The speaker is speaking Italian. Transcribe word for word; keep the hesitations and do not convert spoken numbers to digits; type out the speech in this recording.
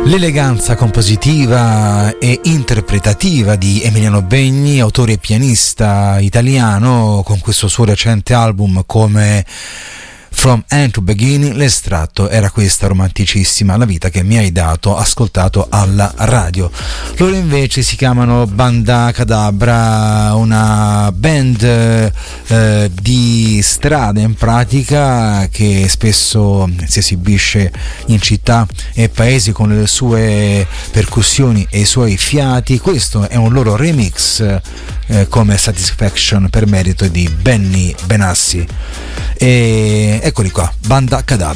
L'eleganza compositiva e interpretativa di Emiliano Begni, autore e pianista italiano, con questo suo recente album come From End to Beginning, l'estratto era questa romanticissima, La vita che mi hai dato, ascoltato alla radio. Loro invece si chiamano Banda Cadabra, una band eh, di strada in pratica che spesso si esibisce in città e paesi con le sue percussioni e i suoi fiati. Questo è un loro remix eh, come Satisfaction per merito di Benny Benassi. E eccoli qua, Banda Cadabra.